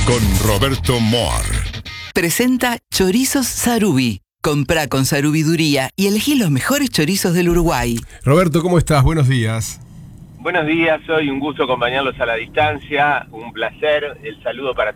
con Roberto Moar. Presenta Chorizos Sarubi. Comprá con sarubiduría y elegí los mejores chorizos del Uruguay. Roberto, ¿cómo estás? Buenos días. Buenos días, hoy un gusto acompañarlos a la distancia, un placer, el saludo para